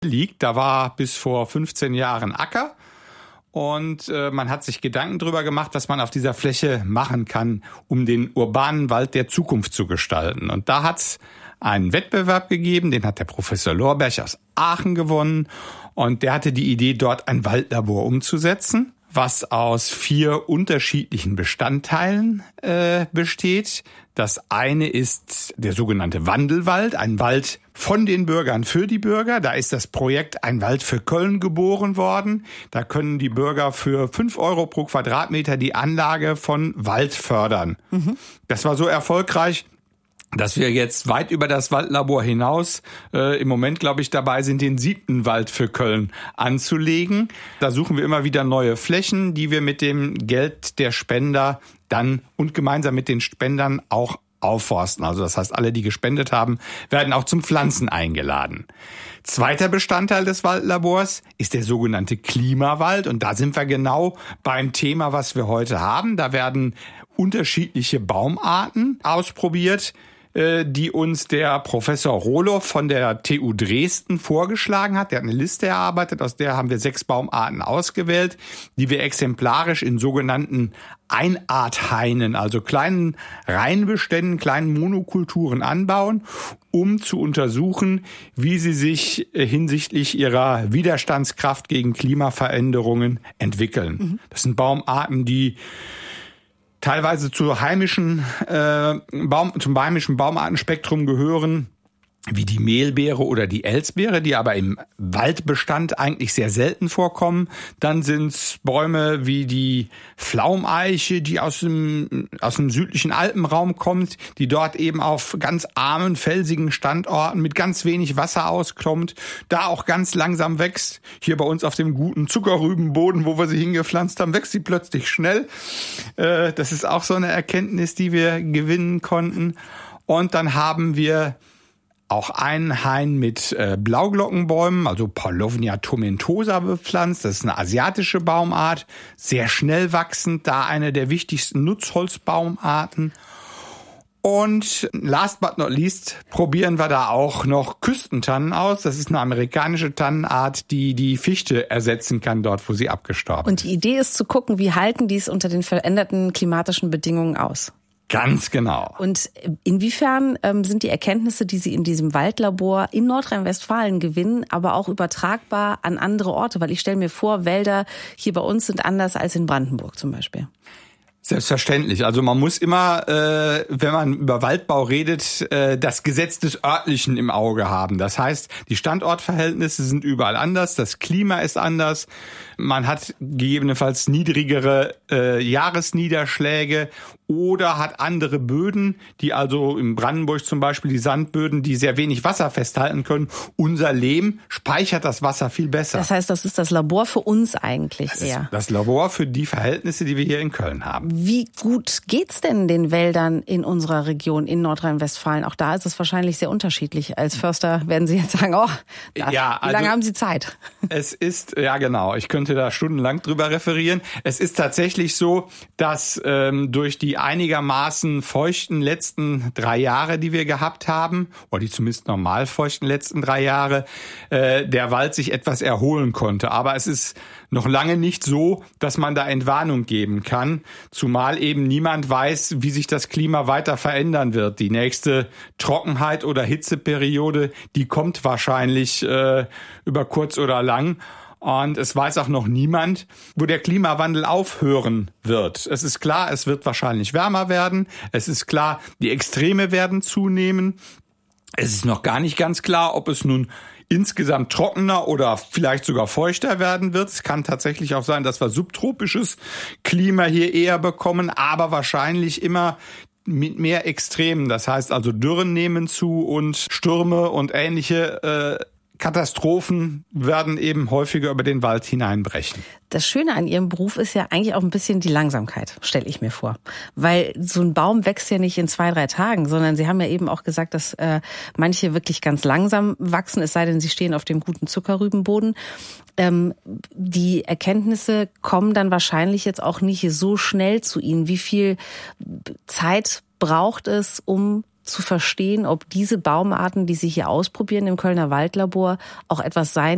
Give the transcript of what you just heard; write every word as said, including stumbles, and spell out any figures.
liegt. Da war bis vor fünfzehn Jahren Acker. Und äh, man hat sich Gedanken darüber gemacht, was man auf dieser Fläche machen kann, um den urbanen Wald der Zukunft zu gestalten. Und da hat es einen Wettbewerb gegeben, den hat der Professor Lorberg aus Aachen gewonnen. Und der hatte die Idee, dort ein Waldlabor umzusetzen, was aus vier unterschiedlichen Bestandteilen äh, besteht. Das eine ist der sogenannte Wandelwald, ein Wald von den Bürgern für die Bürger. Da ist das Projekt Ein Wald für Köln geboren worden. Da können die Bürger für fünf Euro pro Quadratmeter die Anlage von Wald fördern. Mhm. Das war so erfolgreich, dass wir jetzt weit über das Waldlabor hinaus äh, im Moment, glaube ich, dabei sind, den siebten Wald für Köln anzulegen. Da suchen wir immer wieder neue Flächen, die wir mit dem Geld der Spender dann und gemeinsam mit den Spendern auch aufforsten. Also das heißt, alle, die gespendet haben, werden auch zum Pflanzen eingeladen. Zweiter Bestandteil des Waldlabors ist der sogenannte Klimawald. Und da sind wir genau beim Thema, was wir heute haben. Da werden unterschiedliche Baumarten ausprobiert, die uns der Professor Rohloff von der T U Dresden vorgeschlagen hat. Der hat eine Liste erarbeitet, aus der haben wir sechs Baumarten ausgewählt, die wir exemplarisch in sogenannten Einarthainen, also kleinen Reihenbeständen, kleinen Monokulturen anbauen, um zu untersuchen, wie sie sich hinsichtlich ihrer Widerstandskraft gegen Klimaveränderungen entwickeln. Mhm. Das sind Baumarten, die teilweise zu heimischen, äh, Baum, zum heimischen Baumartenspektrum gehören, wie die Mehlbeere oder die Elsbeere, die aber im Waldbestand eigentlich sehr selten vorkommen. Dann sind's Bäume wie die Pflaumeiche, die aus dem, aus dem südlichen Alpenraum kommt, die dort eben auf ganz armen, felsigen Standorten mit ganz wenig Wasser auskommt, da auch ganz langsam wächst. Hier bei uns auf dem guten Zuckerrübenboden, wo wir sie hingepflanzt haben, wächst sie plötzlich schnell. Äh, das ist auch so eine Erkenntnis, die wir gewinnen konnten. Und dann haben wir auch einen Hain mit äh, Blauglockenbäumen, also Paulownia tomentosa bepflanzt. Das ist eine asiatische Baumart, sehr schnell wachsend, da eine der wichtigsten Nutzholzbaumarten. Und last but not least probieren wir da auch noch Küstentannen aus. Das ist eine amerikanische Tannenart, die die Fichte ersetzen kann, dort wo sie abgestorben ist. Und die Idee ist zu gucken, wie halten die es unter den veränderten klimatischen Bedingungen aus? Ganz genau. Und inwiefern ähm, sind die Erkenntnisse, die Sie in diesem Waldlabor in Nordrhein-Westfalen gewinnen, aber auch übertragbar an andere Orte? Weil ich stelle mir vor, Wälder hier bei uns sind anders als in Brandenburg zum Beispiel. Selbstverständlich. Also man muss immer, äh, wenn man über Waldbau redet, äh, das Gesetz des Örtlichen im Auge haben. Das heißt, die Standortverhältnisse sind überall anders, das Klima ist anders, man hat gegebenenfalls niedrigere äh, Jahresniederschläge oder hat andere Böden, die also in Brandenburg zum Beispiel die Sandböden, die sehr wenig Wasser festhalten können. Unser Lehm speichert das Wasser viel besser. Das heißt, das ist das Labor für uns eigentlich das eher. Ist das Labor für die Verhältnisse, die wir hier in Köln haben. Wie gut geht's denn den Wäldern in unserer Region in Nordrhein-Westfalen? Auch da ist es wahrscheinlich sehr unterschiedlich. Als Förster werden Sie jetzt sagen, oh, das, ja, also, wie lange haben Sie Zeit? Es ist, ja genau, ich könnte da stundenlang drüber referieren. Es ist tatsächlich so, dass ähm, durch die einigermaßen feuchten letzten drei Jahre, die wir gehabt haben, oder die zumindest normal feuchten letzten drei Jahre, äh, der Wald sich etwas erholen konnte. Aber es ist noch lange nicht so, dass man da Entwarnung geben kann, zumal eben niemand weiß, wie sich das Klima weiter verändern wird. Die nächste Trockenheit oder Hitzeperiode, die kommt wahrscheinlich äh, über kurz oder lang. Und es weiß auch noch niemand, wo der Klimawandel aufhören wird. Es ist klar, es wird wahrscheinlich wärmer werden. Es ist klar, die Extreme werden zunehmen. Es ist noch gar nicht ganz klar, ob es nun insgesamt trockener oder vielleicht sogar feuchter werden wird. Es kann tatsächlich auch sein, dass wir subtropisches Klima hier eher bekommen, aber wahrscheinlich immer mit mehr Extremen. Das heißt also, Dürren nehmen zu und Stürme und ähnliche äh, Katastrophen werden eben häufiger über den Wald hineinbrechen. Das Schöne an Ihrem Beruf ist ja eigentlich auch ein bisschen die Langsamkeit, stelle ich mir vor. Weil so ein Baum wächst ja nicht in zwei, drei Tagen, sondern Sie haben ja eben auch gesagt, dass äh, manche wirklich ganz langsam wachsen, es sei denn, sie stehen auf dem guten Zuckerrübenboden. Ähm, die Erkenntnisse kommen dann wahrscheinlich jetzt auch nicht so schnell zu Ihnen. Wie viel Zeit braucht es, um zu verstehen, ob diese Baumarten, die Sie hier ausprobieren im Kölner Waldlabor, auch etwas sein